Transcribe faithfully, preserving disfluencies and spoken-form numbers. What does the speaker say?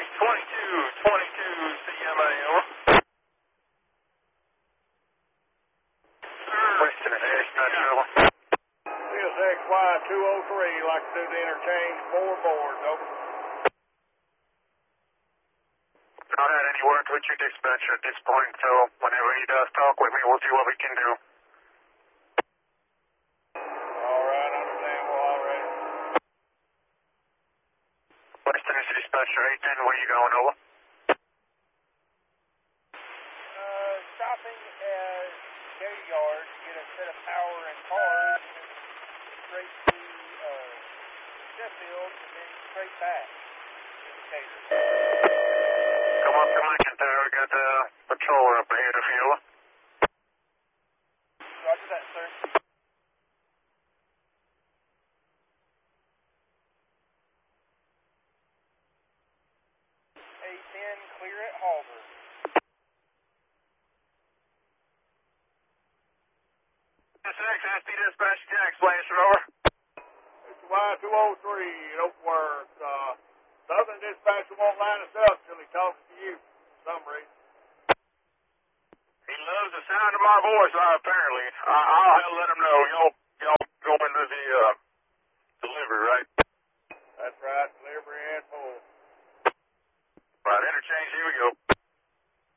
twenty-two twenty-two C M A, over. Sir, Western dispatch, over. C S X Y two oh three, like to do the interchange four boards, over. Not had any word with your dispatcher at this point, so whenever he does talk with me, we'll see what we can do. All right, understandable already. Western dispatcher eight ten, where you going, over? Uh, stopping at Gay Yard to get a set of power and cars, straight to uh, Sheffield, and then straight back. Indicator. Come up to McIntyre, we got the patroller up ahead of you. Roger that, sir. A ten, clear at Halber. S X, S P dispatch, Jack, Slasher, over. It's Y two oh three, it don't work. Uh, Southern dispatcher won't line us up till he talks to you for some reason. He loves the sound of my voice, uh, apparently. I I'll have to let him know. Y'all